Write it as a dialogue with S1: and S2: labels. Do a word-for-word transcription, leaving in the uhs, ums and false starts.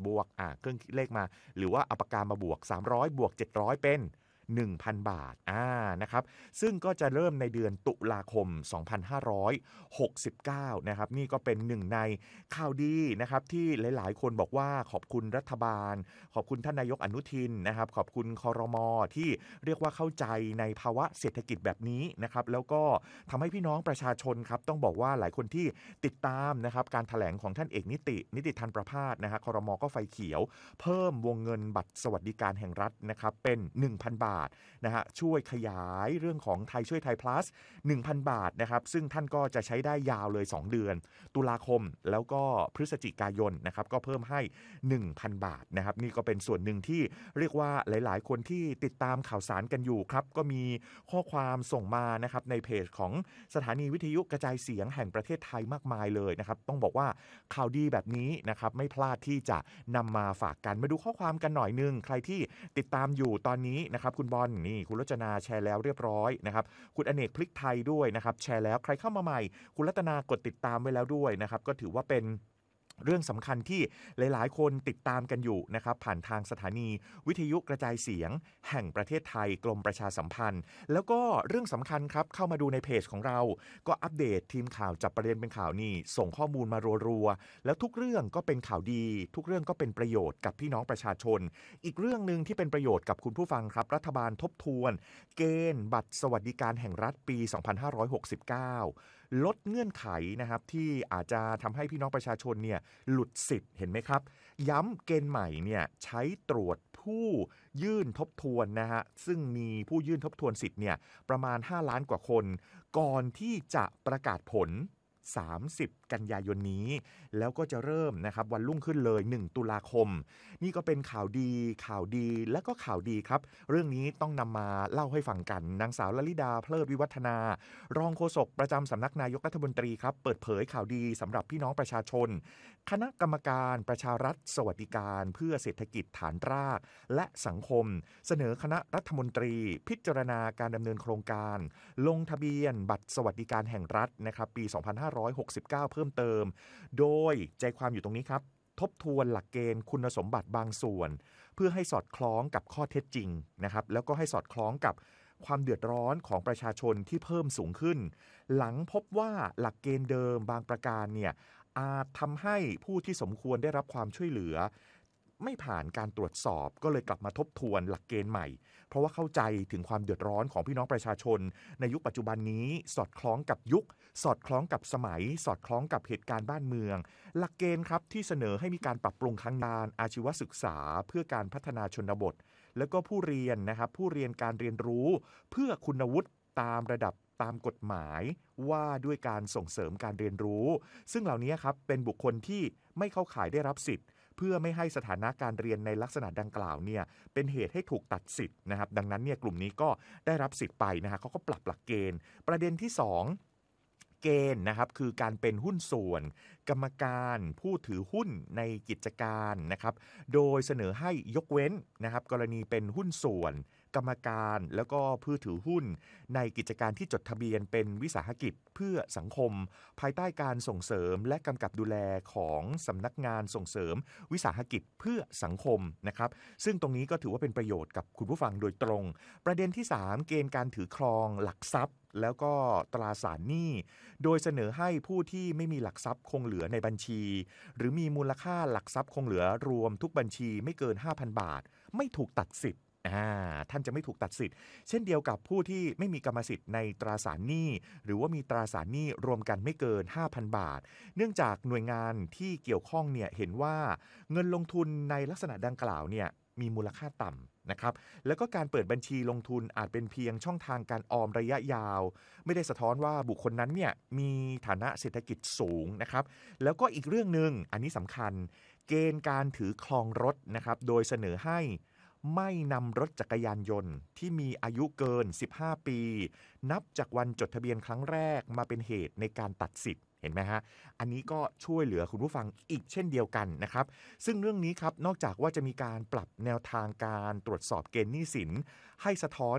S1: บวกอ่าเครื่องคิดเลขมาหรือว่าเอาปากกามาบวกสามร้อยบวกเจ็ดร้อยเป็นหนึ่งพัน บาทอ่านะครับซึ่งก็จะเริ่มในเดือนตุลาคมสองพันห้าร้อยหกสิบเก้านะครับนี่ก็เป็นหนึ่งในข่าวดีนะครับที่หลายๆคนบอกว่าขอบคุณรัฐบาลขอบคุณท่านนายกอนุทินนะครับขอบคุณครม.ที่เรียกว่าเข้าใจในภาวะเศรษฐกิจแบบนี้นะครับแล้วก็ทำให้พี่น้องประชาชนครับต้องบอกว่าหลายคนที่ติดตามนะครับการแถลงของท่านเอกนิตินิติธันประภาสนะฮะครม.ก็ไฟเขียวเพิ่มวงเงินบัตรสวัสดิการแห่งรัฐนะครับเป็น หนึ่งพัน บาทนะฮะช่วยขยายเรื่องของไทยช่วยไทย plus หนึ่งพัน บาทนะครับซึ่งท่านก็จะใช้ได้ยาวเลยสองเดือนตุลาคมแล้วก็พฤศจิกายนนะครับก็เพิ่มให้ หนึ่งพัน บาทนะครับนี่ก็เป็นส่วนหนึ่งที่เรียกว่าหลายๆคนที่ติดตามข่าวสารกันอยู่ครับก็มีข้อความส่งมานะครับในเพจของสถานีวิทยุกระจายเสียงแห่งประเทศไทยมากมายเลยนะครับต้องบอกว่าข่าวดีแบบนี้นะครับไม่พลาดที่จะนำมาฝากกันมาดูข้อความกันหน่อยนึงใครที่ติดตามอยู่ตอนนี้นะครับคุณบอลนี่คุณรจนาแชร์แล้วเรียบร้อยนะครับคุณอเนกพลิกไทยด้วยนะครับแชร์แล้วใครเข้ามาใหม่คุณรัตนากดติดตามไว้แล้วด้วยนะครับก็ถือว่าเป็นเรื่องสำคัญที่หลายๆคนติดตามกันอยู่นะครับผ่านทางสถานีวิทยุกระจายเสียงแห่งประเทศไทยกรมประชาสัมพันธ์แล้วก็เรื่องสำคัญครับเข้ามาดูในเพจของเราก็อัปเดตทีมข่าวจับประเด็นเป็นข่าวนี่ส่งข้อมูลมารัวๆแล้วทุกเรื่องก็เป็นข่าวดีทุกเรื่องก็เป็นประโยชน์กับพี่น้องประชาชนอีกเรื่องนึงที่เป็นประโยชน์กับคุณผู้ฟังครับรัฐบาลทบทวนเกณฑ์บัตรสวัสดิการแห่งรัฐปีสองพันห้าร้อยหกสิบเก้าลดเงื่อนไขนะครับที่อาจจะทำให้พี่น้องประชาชนเนี่ยหลุดสิทธิ์เห็นไหมครับย้ำเกณฑ์ใหม่เนี่ยใช้ตรวจผู้ยื่นทบทวนนะฮะซึ่งมีผู้ยื่นทบทวนสิทธิ์เนี่ยประมาณห้าล้านกว่าคนก่อนที่จะประกาศผลสามสิบกันยายนนี้แล้วก็จะเริ่มนะครับวันรุ่งขึ้นเลยหนึ่งตุลาคมนี่ก็เป็นข่าวดีข่าวดีและก็ข่าวดีครับเรื่องนี้ต้องนำมาเล่าให้ฟังกันนางสาวลลิดาเพลิดวิวัฒนารองโฆษกประจำสำนักนายกรัฐมนตรีครับเปิดเผยข่าวดีสำหรับพี่น้องประชาชนคณะกรรมการประชารัฐสวัสดิการเพื่อเศรษฐกิจฐานรากและสังคมเสนอคณะรัฐมนตรีพิจารณาการดำเนินโครงการลงทะเบียนบัตรสวัสดิการแห่งรัฐนะครับปีสองพันห้าร้อยหกสิบเก้าเพิ่มเติมโดยใจความอยู่ตรงนี้ครับทบทวนหลักเกณฑ์คุณสมบัติบางส่วนเพื่อให้สอดคล้องกับข้อเท็จจริงนะครับแล้วก็ให้สอดคล้องกับความเดือดร้อนของประชาชนที่เพิ่มสูงขึ้นหลังพบว่าหลักเกณฑ์เดิมบางประการเนี่ยอาจทำให้ผู้ที่สมควรได้รับความช่วยเหลือไม่ผ่านการตรวจสอบก็เลยกลับมาทบทวนหลักเกณฑ์ใหม่เพราะว่าเข้าใจถึงความเดือดร้อนของพี่น้องประชาชนในยุคปัจจุบันนี้สอดคล้องกับยุคสอดคล้องกับสมัยสอดคล้องกับเหตุการณ์บ้านเมืองหลักเกณฑ์ครับที่เสนอให้มีการปรับปรุงทางด้านอาชีวศึกษาเพื่อการพัฒนาชนบทแล้วก็ผู้เรียนนะครับผู้เรียนการเรียนรู้เพื่อคุณวุฒิตามระดับตามกฎหมายว่าด้วยการส่งเสริมการเรียนรู้ซึ่งเหล่านี้ครับเป็นบุคคลที่ไม่เข้าข่ายได้รับสิทธิ์เพื่อไม่ให้สถานะการเรียนในลักษณะดังกล่าวเนี่ยเป็นเหตุให้ถูกตัดสิทธิ์นะครับดังนั้นเนี่ยกลุ่มนี้ก็ได้รับสิทธิ์ไปนะฮะเขาก็ปรับหลักเกณฑ์ประเด็นที่สองเกณฑ์นะครับคือการเป็นหุ้นส่วนกรรมการผู้ถือหุ้นในกิจการนะครับโดยเสนอให้ยกเว้นนะครับกรณีเป็นหุ้นส่วนกรรมการแล้วก็ผู้ถือหุ้นในกิจการที่จดทะเบียนเป็นวิสาหกิจเพื่อสังคมภายใต้การส่งเสริมและกำกับดูแลของสำนักงานส่งเสริมวิสาหกิจเพื่อสังคมนะครับซึ่งตรงนี้ก็ถือว่าเป็นประโยชน์กับคุณผู้ฟังโดยตรงประเด็นที่สามเกณฑ์การถือครองหลักทรัพย์แล้วก็ตราสารหนี้โดยเสนอให้ผู้ที่ไม่มีหลักทรัพย์คงเหลือในบัญชีหรือมีมูลค่าหลักทรัพย์คงเหลือรวมทุกบัญชีไม่เกิน ห้าพัน บาทไม่ถูกตัดสิทธิ์อ่าท่านจะไม่ถูกตัดสิทธิ์เช่นเดียวกับผู้ที่ไม่มีกรรมสิทธิ์ในตราสารหนี้หรือว่ามีตราสารหนี้รวมกันไม่เกิน ห้าพัน บาทเนื่องจากหน่วยงานที่เกี่ยวข้องเนี่ยเห็นว่าเงินลงทุนในลักษณะดังกล่าวเนี่ยมีมูลค่าต่ำนะครับแล้วก็การเปิดบัญชีลงทุนอาจเป็นเพียงช่องทางการออมระยะยาวไม่ได้สะท้อนว่าบุคคลนั้นเนี่ยมีฐานะเศรษฐกิจสูงนะครับแล้วก็อีกเรื่องนึงอันนี้สำคัญเกณฑ์การถือครองรถนะครับโดยเสนอให้ไม่นำรถจักรยานยนต์ที่มีอายุเกินสิบห้าปีนับจากวันจดทะเบียนครั้งแรกมาเป็นเหตุในการตัดสิทธิ์เห็นไหมฮะอันนี้ก็ช่วยเหลือคุณผู้ฟังอีกเช่นเดียวกันนะครับซึ่งเรื่องนี้ครับนอกจากว่าจะมีการปรับแนวทางการตรวจสอบเกณฑ์หนี้สินให้สะท้อน